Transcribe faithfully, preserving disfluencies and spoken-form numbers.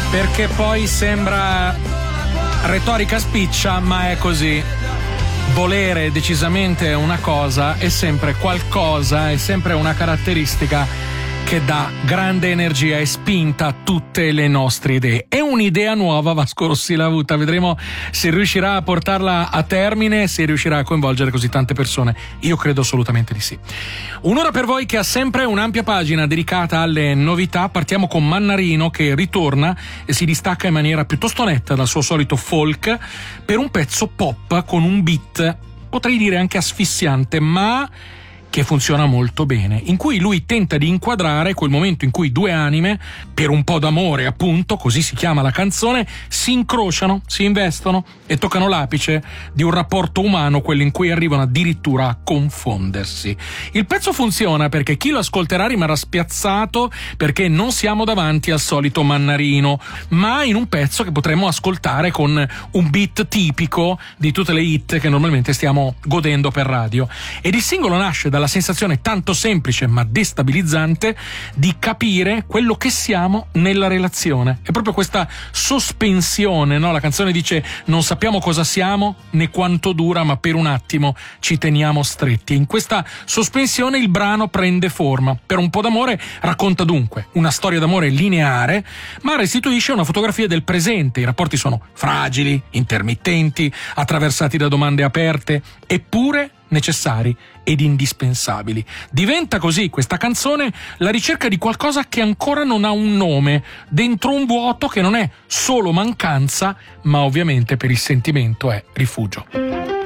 perché poi sembra retorica spiccia, ma è così. Volere decisamente una cosa è sempre qualcosa, è sempre una caratteristica che dà grande energia e spinta a tutte le nostre idee. È un'idea nuova Vasco Rossi l'ha avuta, vedremo se riuscirà a portarla a termine, se riuscirà a coinvolgere così tante persone. Io credo assolutamente di sì. Un'ora per voi che ha sempre un'ampia pagina dedicata alle novità. Partiamo con Mannarino, che ritorna e si distacca in maniera piuttosto netta dal suo solito folk per un pezzo pop con un beat, potrei dire anche asfissiante, ma che funziona molto bene, in cui lui tenta di inquadrare quel momento in cui due anime, per un po' d'amore appunto, così si chiama la canzone, si incrociano, si investono e toccano l'apice di un rapporto umano, quello in cui arrivano addirittura a confondersi. Il pezzo funziona perché chi lo ascolterà rimarrà spiazzato, perché non siamo davanti al solito Mannarino, ma in un pezzo che potremmo ascoltare con un beat tipico di tutte le hit che normalmente stiamo godendo per radio. Ed il singolo nasce da la sensazione tanto semplice ma destabilizzante di capire quello che siamo nella relazione. È proprio questa sospensione, no? La canzone dice: non sappiamo cosa siamo né quanto dura, ma per un attimo ci teniamo stretti. E in questa sospensione il brano prende forma. Per un po' d'amore racconta dunque una storia d'amore lineare, ma restituisce una fotografia del presente. I rapporti sono fragili, intermittenti, attraversati da domande aperte, eppure necessari ed indispensabili. Diventa così questa canzone la ricerca di qualcosa che ancora non ha un nome, dentro un vuoto che non è solo mancanza, ma ovviamente per il sentimento è rifugio.